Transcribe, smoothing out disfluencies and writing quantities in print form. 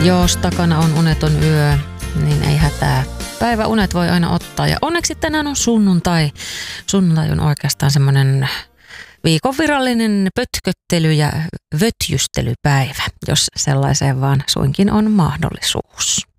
Jos takana on uneton yö, niin ei hätää. Päiväunet voi aina ottaa ja onneksi tänään on sunnuntai. Sunnuntai on oikeastaan semmoinen viikon virallinen pötköttely- ja vötjystelypäivä, jos sellaiseen vaan suinkin on mahdollisuus.